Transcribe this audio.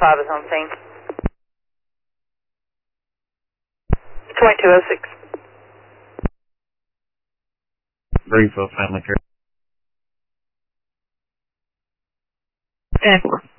5 is on scene. 2206. Greenfield Family Care. 10-4.